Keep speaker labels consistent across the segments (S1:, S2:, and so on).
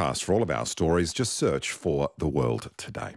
S1: podcast for all of our stories. Just search for The World Today.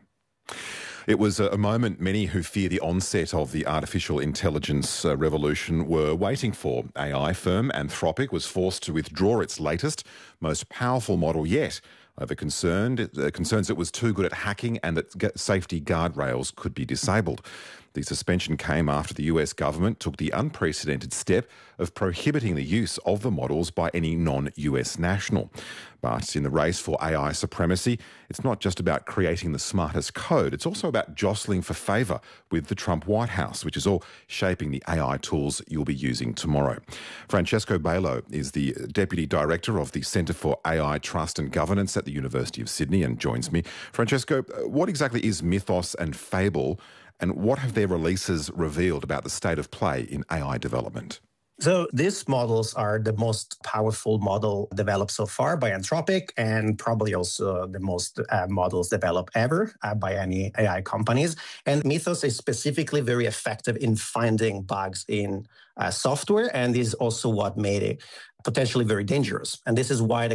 S1: It was a moment many who fear the onset of the artificial intelligence revolution were waiting for. AI firm Anthropic was forced to withdraw its latest, most powerful model yet over concerns it was too good at hacking and that safety guardrails could be disabled. The suspension came after the US government took the unprecedented step of prohibiting the use of the models by any non-US national. But in the race for AI supremacy, it's not just about creating the smartest code, it's also about jostling for favour with the Trump White House, which is all shaping the AI tools you'll be using tomorrow. Francesco Bailo is the Deputy Director of the Centre for AI Trust and Governance at the University of Sydney and joins me. Francesco, what exactly is Mythos and Fable, and what have their releases revealed about the state of play in AI development?
S2: So these models are the most powerful model developed so far by Anthropic, and probably also the most models developed ever by any AI companies. And Mythos is specifically very effective in finding bugs in software, and is also what made it potentially very dangerous. And this is why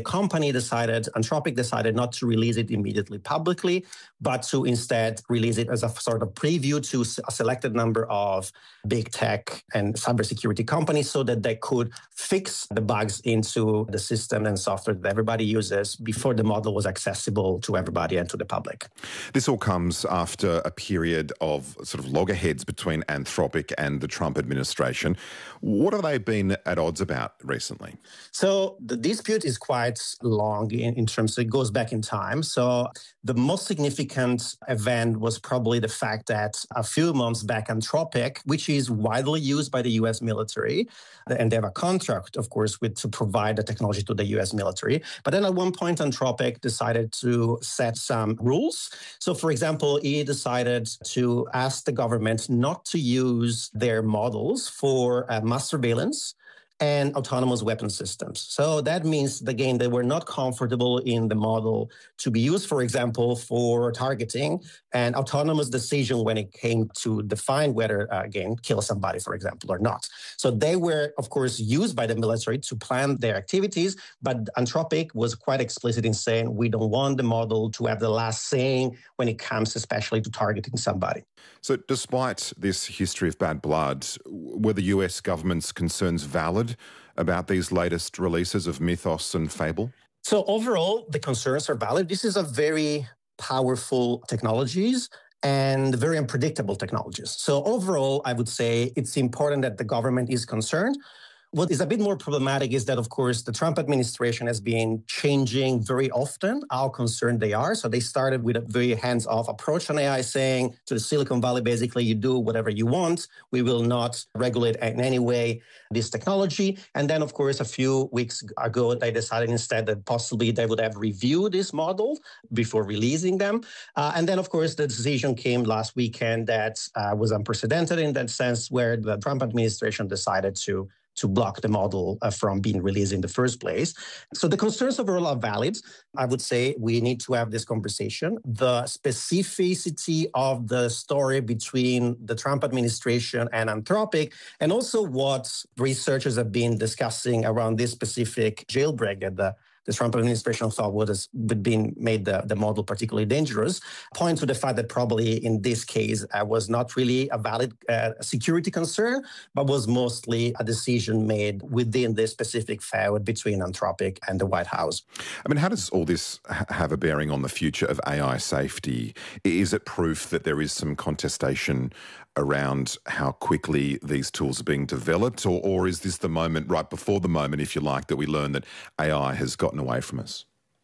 S2: Anthropic decided not to release it immediately publicly, but to instead release it as a sort of preview to a selected number of big tech and cybersecurity companies so that they could fix the bugs into the system and software that everybody uses before the model was accessible to everybody and to the public.
S1: This all comes after a period of sort of loggerheads between Anthropic and the Trump administration. What have they been at odds about recently?
S2: So the dispute is quite long in terms of it goes back in time. So the most significant event was probably the fact that a few months back, Anthropic, which is widely used by the U.S. military, and they have a contract, of course, to provide the technology to the U.S. military. But then at one point, Anthropic decided to set some rules. So, for example, he decided to ask the government not to use their models for mass surveillance and autonomous weapon systems. So that means, again, they were not comfortable in the model to be used, for example, for targeting and autonomous decision when it came to define whether, again, kill somebody, for example, or not. So they were, of course, used by the military to plan their activities, but Anthropic was quite explicit in saying we don't want the model to have the last saying when it comes especially to targeting somebody.
S1: So despite this history of bad blood, were the US government's concerns valid about these latest releases of Mythos and Fable?
S2: So overall, the concerns are valid. This is a very powerful technologies and very unpredictable technologies. So overall, I would say it's important that the government is concerned. What is a bit more problematic is that, of course, the Trump administration has been changing very often how concerned they are. So they started with a very hands-off approach on AI, saying to the Silicon Valley, basically, you do whatever you want. We will not regulate in any way this technology. And then, of course, a few weeks ago, they decided instead that possibly they would have reviewed this model before releasing them. And then, of course, the decision came last weekend that was unprecedented in that sense, where the Trump administration decided to block the model from being released in the first place. So the concerns overall are valid. I would say we need to have this conversation. The specificity of the story between the Trump administration and Anthropic, and also what researchers have been discussing around this specific jailbreak that the Trump administration thought would made the model particularly dangerous, point to the fact that probably in this case was not really a valid security concern, but was mostly a decision made within this specific feud between Anthropic and the White House.
S1: I mean, how does all this have a bearing on the future of AI safety? Is it proof that there is some contestation around how quickly these tools are being developed, or is this the moment, right before the moment, if you like, that we learn that AI has gotten away from us?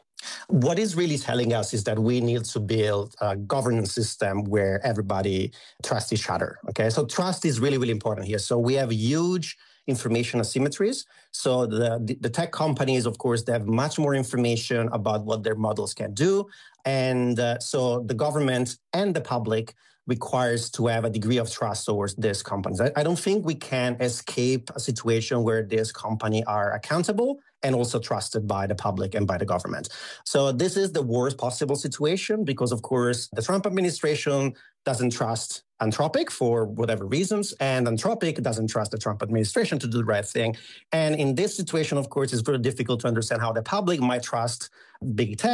S2: What is really telling us is that we need to build a governance system where everybody trusts each other. Okay, so trust is really, really important here. So we have huge information asymmetries. So the tech companies, of course, they have much more information about what their models can do. And so the government and the public requires to have a degree of trust towards these companies. I don't think we can escape a situation where these companies are accountable and also trusted by the public and by the government. So this is the worst possible situation because, of course, the Trump administration doesn't trust Anthropic for whatever reasons, and Anthropic doesn't trust the Trump administration to do the right thing. And in this situation, of course, it's very difficult to understand how the public might trust big tech